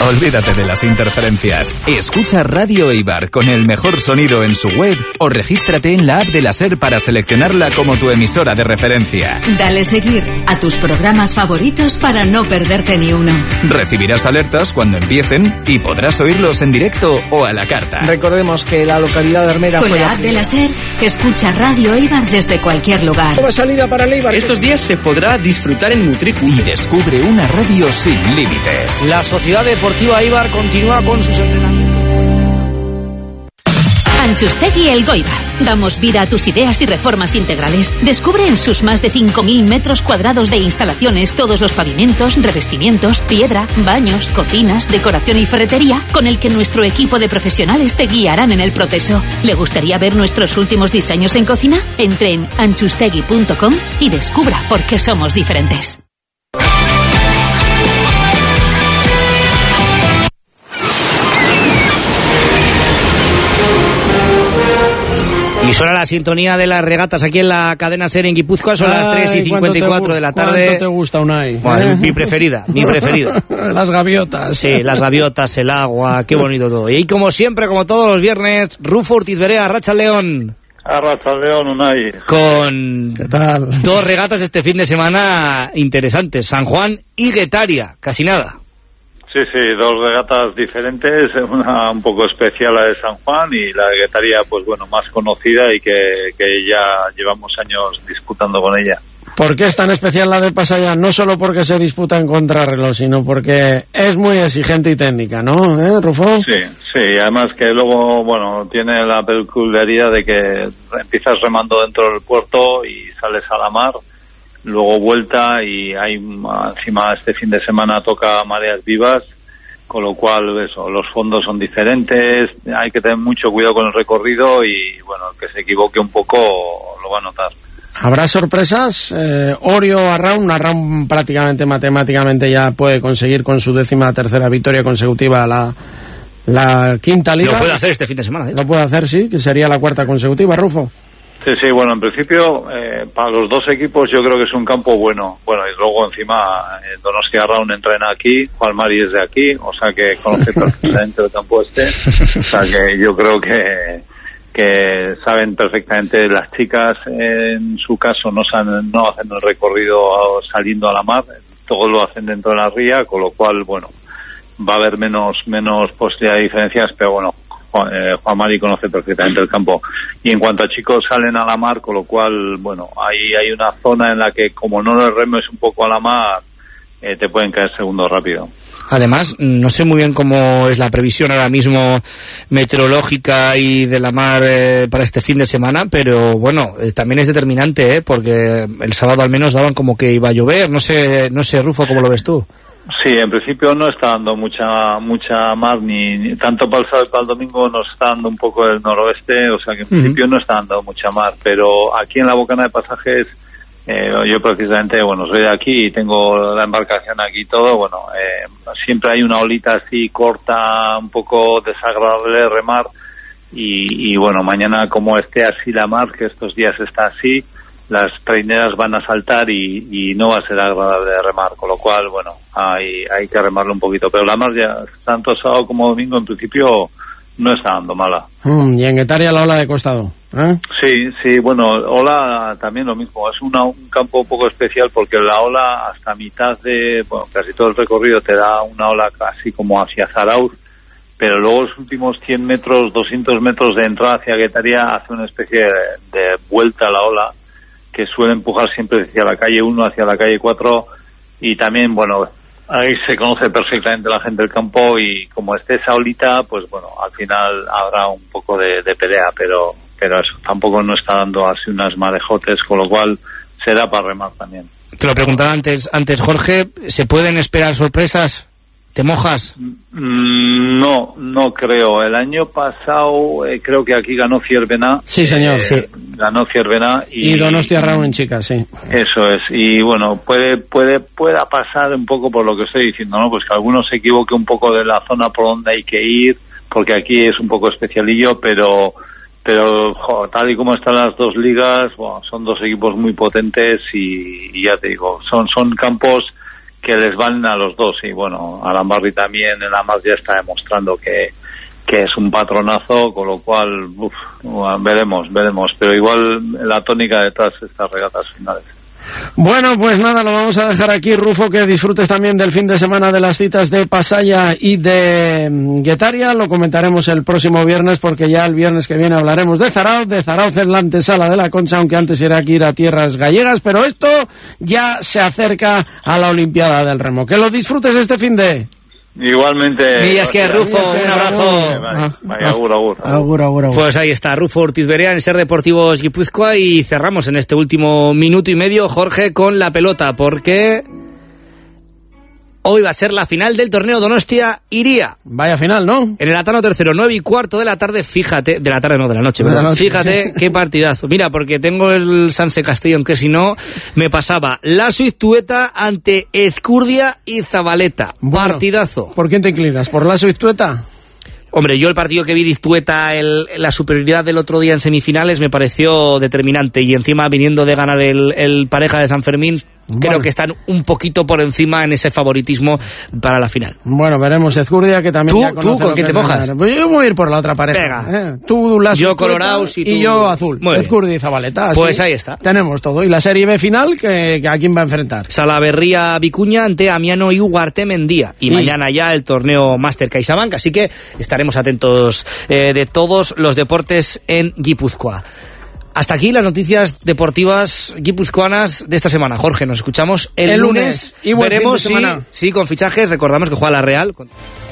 Olvídate de las interferencias. Escucha Radio Eibar con el mejor sonido en su web o regístrate en la app de la SER para seleccionarla como tu emisora de referencia. Dale seguir a tus programas favoritos para no perderte ni uno. Recibirás alertas cuando empiecen y podrás oírlos en directo o a la carta. Recordemos que la localidad de Armera con la app de la SER, escucha Radio Eibar desde cualquier lugar. Nueva salida para el Eibar. Estos días se podrá disfrutar en Nutricu. Y descubre una radio sin límites. La Sociedad Deportiva Eibar continúa con sus entrenamientos. Antxustegi Elgoibar. Damos vida a tus ideas y reformas integrales. Descubre en sus más de 5.000 metros cuadrados de instalaciones todos los pavimentos, revestimientos, piedra, baños, cocinas, decoración y ferretería con el que nuestro equipo de profesionales te guiarán en el proceso. ¿Le gustaría ver nuestros últimos diseños en cocina? Entre en antxustegi.com y descubra por qué somos diferentes. Y suena la sintonía de las regatas aquí en la cadena SER en Guipúzcoa. Son las 3:54 de la tarde. ¿Cuánto te gusta, Unai? Bueno, mi preferida. Las gaviotas. Sí, las gaviotas, el agua, qué bonito todo. Y ahí, como siempre, como todos los viernes, Rufo Ortiz Berea, Arratsaldeon. Arratsaldeon, Unai. Con ¿Qué tal? Dos regatas este fin de semana interesantes. San Juan y Guetaria, casi nada. Sí, dos regatas diferentes, una un poco especial, la de San Juan, y la de Guetaria, pues bueno, más conocida y que ya llevamos años disputando con ella. ¿Por qué es tan especial la de Pasaya? No solo porque se disputa en contrarreloj, sino porque es muy exigente y técnica, ¿no, Rufo? Sí, además que luego, bueno, tiene la peculiaridad de que empiezas remando dentro del puerto y sales a la mar, luego vuelta y hay encima este fin de semana toca mareas vivas, con lo cual eso, los fondos son diferentes, hay que tener mucho cuidado con el recorrido y bueno, el que se equivoque un poco lo va a notar. ¿Habrá sorpresas? Orio Arraun prácticamente matemáticamente ya puede conseguir con su 13ª victoria consecutiva la quinta liga. Lo puede hacer este fin de semana, ¿eh? Lo puede hacer, sí, que sería la 4ª consecutiva, Rufo. Sí, bueno, en principio para los dos equipos yo creo que es un campo bueno. Bueno, y luego encima Donostia Arraun entrena aquí, Juan Mari es de aquí, o sea que conoce perfectamente el campo este. O sea que yo creo que saben perfectamente las chicas, en su caso no hacen el recorrido saliendo a la mar, todo lo hacen dentro de la ría, con lo cual, bueno, va a haber menos posibilidad de diferencias, pero bueno, Juan Mari conoce perfectamente el campo. Y en cuanto a chicos salen a la mar, con lo cual, bueno, ahí hay una zona en la que como no les remes un poco a la mar, te pueden caer segundos rápido. Además, no sé muy bien cómo es la previsión ahora mismo meteorológica y de la mar para este fin de semana, pero bueno, también es determinante, porque el sábado al menos daban como que iba a llover. No sé, Rufo, ¿cómo lo ves tú? Sí, en principio no está dando mucha mar, ni tanto para el sábado y para el domingo nos está dando un poco del noroeste, o sea que en principio no está dando mucha mar, pero aquí en la Bocana de Pasajes, yo precisamente, bueno, soy de aquí y tengo la embarcación aquí y todo, bueno, siempre hay una olita así corta, un poco desagradable de remar y bueno, mañana como esté así la mar, que estos días está así, las traineras van a saltar y no va a ser agradable de remar, con lo cual, bueno, hay que remarlo un poquito, pero la mar ya, tanto sábado como domingo, en principio no está dando mala. Y en Guetaria la ola de costado, ¿eh? Sí, bueno, ola también lo mismo, es un campo un poco especial porque la ola hasta mitad de, bueno, casi todo el recorrido te da una ola casi como hacia Zarauz, pero luego los últimos 100 metros, 200 metros de entrada hacia Guetaria hace una especie de vuelta a la ola que suele empujar siempre hacia la calle 1, hacia la calle 4 y también, bueno, ahí se conoce perfectamente la gente del campo y como esté esa olita, pues bueno, al final habrá un poco de pelea, pero eso tampoco no está dando así unas marejotes, con lo cual será para remar también. Te lo preguntaba antes Jorge, ¿se pueden esperar sorpresas? ¿Te mojas? No creo. El año pasado creo que aquí ganó Ciervena. Sí, señor, sí. Ganó Ciervena y Donostia Arraun en chicas, sí. Eso es. Y bueno, pueda pasar un poco por lo que estoy diciendo, ¿no? Pues que alguno se equivoque un poco de la zona por donde hay que ir, porque aquí es un poco especialillo, pero tal y como están las dos ligas, bueno, son dos equipos muy potentes y ya te digo, son campos les van a los dos. Y bueno, Arambarri también en la mar ya está demostrando que es un patronazo, con lo cual veremos, pero igual la tónica detrás de estas regatas finales. Bueno, pues nada, lo vamos a dejar aquí, Rufo, que disfrutes también del fin de semana de las citas de Pasaia y de Guetaria. Lo comentaremos el próximo viernes, porque ya el viernes que viene hablaremos de Zarauz en la antesala de la Concha, aunque antes era que ir a tierras gallegas, pero esto ya se acerca a la Olimpiada del Remo. Que lo disfrutes este fin de... Igualmente. Millas que Rufo, un abrazo. Vaya, agur. Pues ahí está, Rufo Ortiz Berea en Ser Deportivos Guipúzcoa, y cerramos en este último minuto y medio, Jorge, con la pelota, porque hoy va a ser la final del torneo Donostia-Iría. Vaya final, ¿no? En el Atano tercero, 9:15 de la tarde, fíjate, de la noche, fíjate sí. Qué partidazo. Mira, porque tengo el Sanse Castellón, que si no, me pasaba la Suiztueta ante Ezcurdia y Zabaleta. Bueno, partidazo. ¿Por quién te inclinas? ¿Por la Suiztueta? Hombre, yo el partido que vi de Iztueta, la superioridad del otro día en semifinales, me pareció determinante, y encima viniendo de ganar el Pareja de San Fermín, creo que están un poquito por encima en ese favoritismo para la final. Bueno, veremos Ezcurdia, que también ya conoce. ¿Tú con quién te mojas? Pues yo voy a ir por la otra pareja. Venga. Tú la yo colorados y yo azul. Ezcurdia y Zabaleta. Así pues ahí está. Tenemos todo. Y la Serie B final, que ¿a quién va a enfrentar? Salaverría Vicuña ante Amiano y Ugarte Mendía. Y mañana ya el torneo Máster CaixaBank, así que estaremos atentos de todos los deportes en Guipúzcoa. Hasta aquí las noticias deportivas guipuzcoanas de esta semana. Jorge, nos escuchamos el lunes y veremos si con fichajes. Recordamos que juega la Real.